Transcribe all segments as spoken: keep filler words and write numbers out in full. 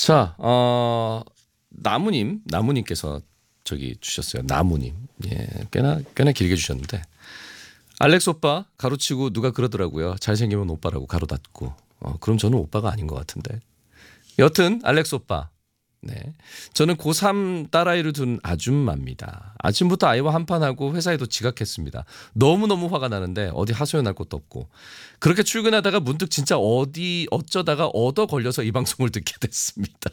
자, 어, 나무님, 나무님께서 저기 주셨어요. 나무님, 예, 꽤나 꽤나 길게 주셨는데 알렉스 오빠 가로치고 누가 그러더라고요. 잘생기면 오빠라고 가로 닫고. 어, 그럼 저는 오빠가 아닌 것 같은데. 여튼 알렉스 오빠. 네, 저는 고삼 딸아이를 둔 아줌마입니다. 아침부터 아이와 한판하고 회사에도 지각했습니다. 너무너무 화가 나는데 어디 하소연할 곳도 없고 그렇게 출근하다가 문득 진짜 어디 어쩌다가 얻어 걸려서 이 방송을 듣게 됐습니다.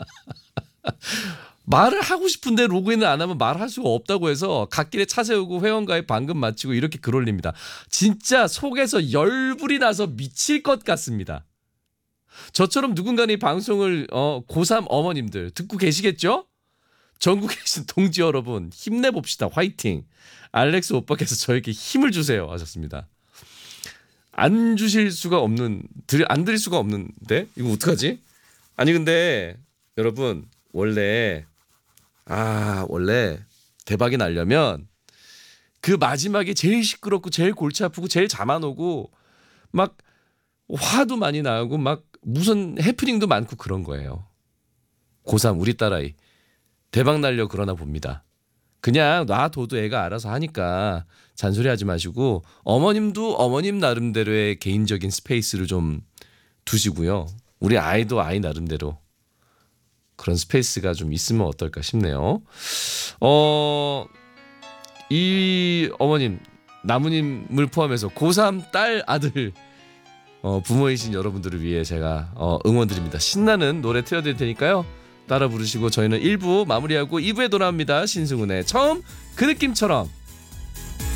말을 하고 싶은데 로그인을 안 하면 말할 수가 없다고 해서 갓길에 차 세우고 회원가입 방금 마치고 이렇게 글 올립니다. 진짜 속에서 열불이 나서 미칠 것 같습니다. 저처럼 누군가는 이 방송을 어, 고삼 어머님들 듣고 계시겠죠? 전국에 계신 동지 여러분 힘내봅시다. 화이팅. 알렉스 오빠께서 저에게 힘을 주세요 하셨습니다. 안 주실 수가 없는 안 드릴 수가 없는데 이거 어떡하지? 아니 근데 여러분 원래 아 원래 대박이 나려면 그 마지막에 제일 시끄럽고 제일 골치 아프고 제일 잠 안 오고 막 화도 많이 나고 막 무슨 해프닝도 많고 그런 거예요. 고삼 우리 딸아이 대박 날려 그러나 봅니다. 그냥 놔둬도 애가 알아서 하니까 잔소리하지 마시고 어머님도 어머님 나름대로의 개인적인 스페이스를 좀 두시고요. 우리 아이도 아이 나름대로 그런 스페이스가 좀 있으면 어떨까 싶네요. 어, 이 어머님 나무님을 포함해서 고삼 딸 아들 어, 부모이신 여러분들을 위해 제가 어, 응원드립니다. 신나는 노래 틀어드릴 테니까요. 따라 부르시고 저희는 일 부 마무리하고 이 부에 돌아옵니다. 신승훈의 처음 그 느낌처럼.